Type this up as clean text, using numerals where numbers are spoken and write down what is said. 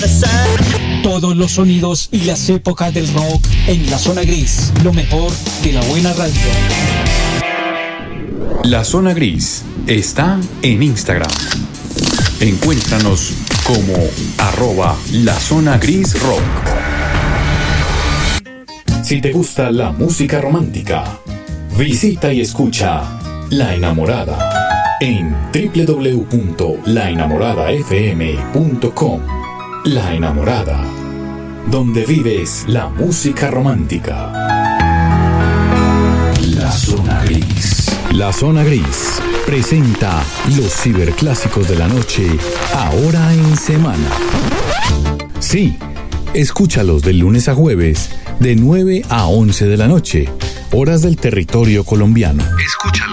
Todos los sonidos y las épocas del rock en La Zona Gris, lo mejor de la buena radio. La Zona Gris está en Instagram. Encuéntranos como @LaZonaGrisRock. Si te gusta la música romántica, visita y escucha La Enamorada en www.laenamoradafm.com. La Enamorada, donde vives la música romántica. La Zona Gris. La Zona Gris presenta los ciberclásicos de la noche, ahora en semana. Sí, escúchalos de lunes a jueves, de 9 a 11 de la noche, horas del territorio colombiano. Escúchalos.